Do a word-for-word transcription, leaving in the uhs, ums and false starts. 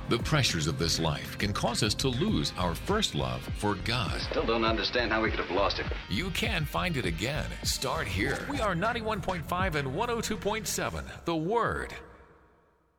The pressures of this life can cause us to lose our first love for God. Still don't understand how we could have lost it. You can find it again. Start here. We are ninety-one point five and one oh two point seven, The Word.